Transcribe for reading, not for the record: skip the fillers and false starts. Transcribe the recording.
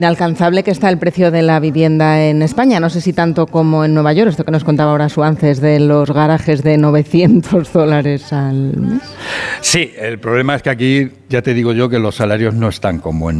Alcanzable que está el precio de la vivienda en España, no sé si tanto como en Nueva York, esto que nos contaba ahora Suances de los garajes de $900 al mes. Sí, el problema es que aquí ya te digo yo que los salarios no están como en